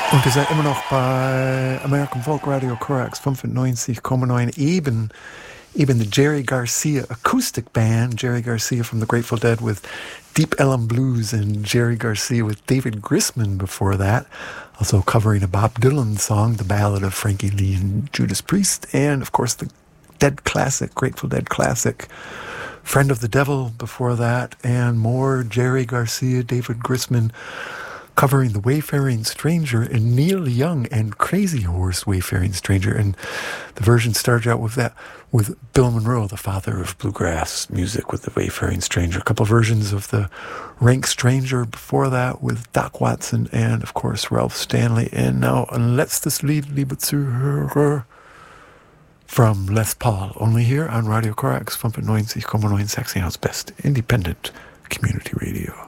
Und ihr seid immer noch bei American Folk Radio Corax 95,9. Eben the Jerry Garcia acoustic band. Jerry Garcia from the Grateful Dead with Deep Ellum Blues, and Jerry Garcia with David Grisman before that. Also covering a Bob Dylan song, The Ballad of Frankie Lee and Judas Priest. And of course the Dead classic, Grateful Dead classic, Friend of the Devil before that. And more Jerry Garcia, David Grisman covering The Wayfaring Stranger, and Neil Young and Crazy Horse Wayfaring Stranger. And the version started out with Bill Monroe, the father of bluegrass music, with The Wayfaring Stranger. A couple of versions of the Rank Stranger before that with Doc Watson and, of course, Ralph Stanley. And now, Letztes Lied, liebe Zuhörer, from Les Paul, only here on Radio Corax 95,9 Saxon's best independent community radio.